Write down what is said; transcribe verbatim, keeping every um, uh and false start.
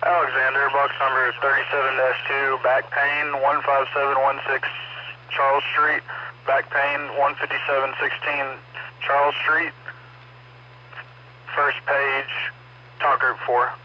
Alexander, box number thirty-seven dash two, back pain, one five seven one six Charles Street, back pain, one fifty-seven sixteen Charles Street, first page, talk group four.